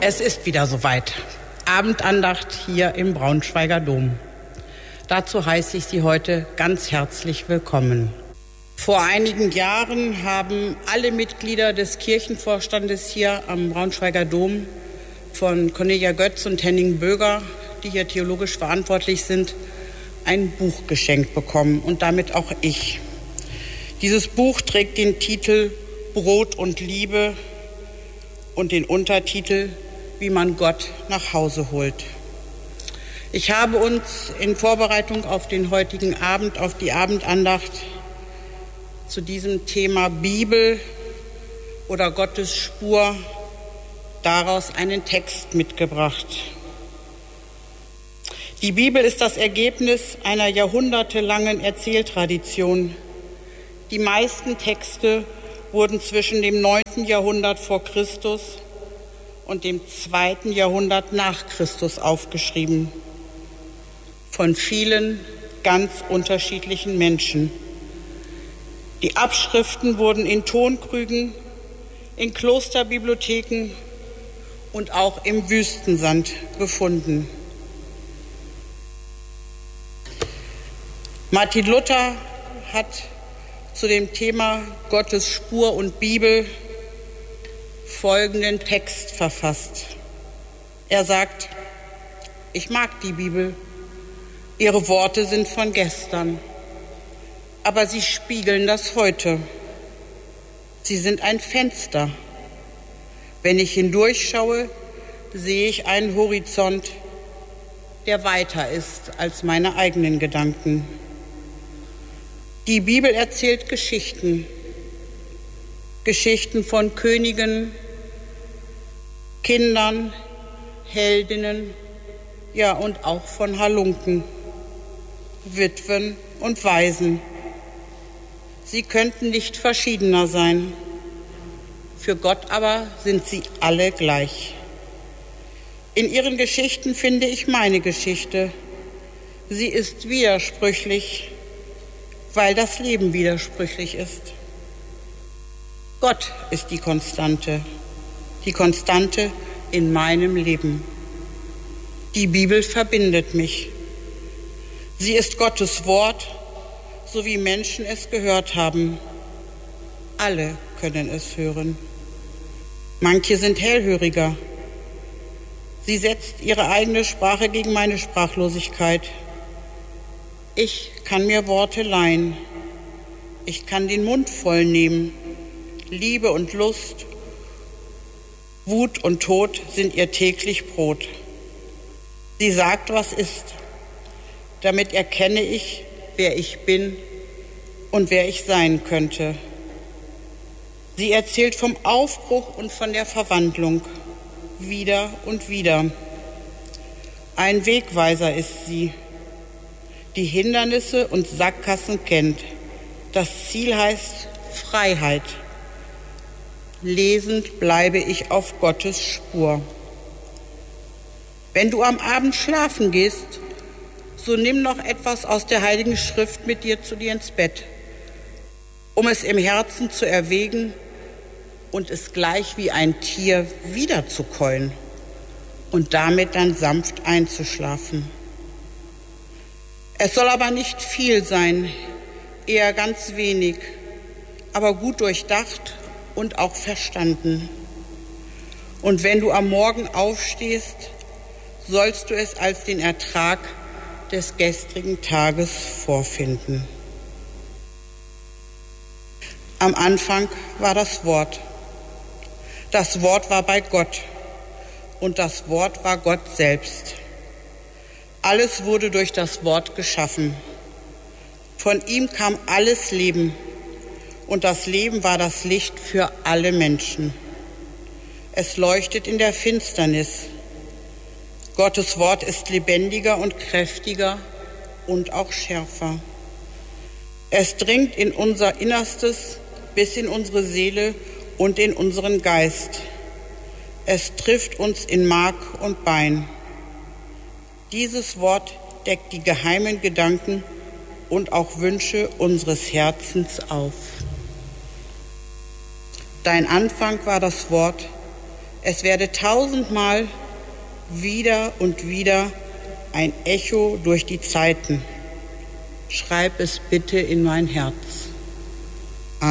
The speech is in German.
Es ist wieder soweit. Abendandacht hier im Braunschweiger Dom. Dazu heiße ich Sie heute ganz herzlich willkommen. Vor einigen Jahren haben alle Mitglieder des Kirchenvorstandes hier am Braunschweiger Dom von Cornelia Götz und Henning Böger, die hier theologisch verantwortlich sind, ein Buch geschenkt bekommen und damit auch ich. Dieses Buch trägt den Titel Brot und Liebe und den Untertitel Wie man Gott nach Hause holt. Ich habe uns in Vorbereitung auf den heutigen Abend, auf die Abendandacht, zu diesem Thema Bibel oder Gottes Spur daraus einen Text mitgebracht. Die Bibel ist das Ergebnis einer jahrhundertelangen Erzähltradition. Die meisten Texte wurden zwischen dem 9. Jahrhundert vor Christus und dem 2. Jahrhundert nach Christus aufgeschrieben. Von vielen ganz unterschiedlichen Menschen. Die Abschriften wurden in Tonkrügen, in Klosterbibliotheken und auch im Wüstensand gefunden. Martin Luther hat zu dem Thema Gottes Spur und Bibel folgenden Text verfasst. Er sagt: Ich mag die Bibel, ihre Worte sind von gestern, aber sie spiegeln das Heute. Sie sind ein Fenster. Wenn ich hindurchschaue, sehe ich einen Horizont, der weiter ist als meine eigenen Gedanken. Die Bibel erzählt Geschichten. Geschichten von Königen, Kindern, Heldinnen, ja und auch von Halunken, Witwen und Waisen. Sie könnten nicht verschiedener sein. Für Gott aber sind sie alle gleich. In ihren Geschichten finde ich meine Geschichte. Sie ist widersprüchlich, weil das Leben widersprüchlich ist. Gott ist die Konstante in meinem Leben. Die Bibel verbindet mich. Sie ist Gottes Wort, so wie Menschen es gehört haben. Alle können es hören. Manche sind hellhöriger. Sie setzt ihre eigene Sprache gegen meine Sprachlosigkeit. Ich kann mir Worte leihen. Ich kann den Mund voll nehmen. Liebe und Lust, Wut und Tod sind ihr täglich Brot. Sie sagt, was ist. Damit erkenne ich, wer ich bin und wer ich sein könnte. Sie erzählt vom Aufbruch und von der Verwandlung, wieder und wieder. Ein Wegweiser ist sie, die Hindernisse und Sackgassen kennt. Das Ziel heißt Freiheit. Lesend bleibe ich auf Gottes Spur. Wenn du am Abend schlafen gehst, so nimm noch etwas aus der Heiligen Schrift mit dir zu dir ins Bett, um es im Herzen zu erwägen und es gleich wie ein Tier wiederzukäuen und damit dann sanft einzuschlafen. Es soll aber nicht viel sein, eher ganz wenig, aber gut durchdacht und auch verstanden. Und wenn du am Morgen aufstehst, sollst du es als den Ertrag des gestrigen Tages vorfinden. Am Anfang war das Wort. Das Wort war bei Gott und das Wort war Gott selbst. Alles wurde durch das Wort geschaffen. Von ihm kam alles Leben und das Leben war das Licht für alle Menschen. Es leuchtet in der Finsternis. Gottes Wort ist lebendiger und kräftiger und auch schärfer. Es dringt in unser Innerstes bis in unsere Seele und in unseren Geist. Es trifft uns in Mark und Bein. Dieses Wort deckt die geheimen Gedanken und auch Wünsche unseres Herzens auf. Dein Anfang war das Wort, Es werde 1000-mal wieder und wieder ein Echo durch die Zeiten. Schreib es bitte in mein Herz.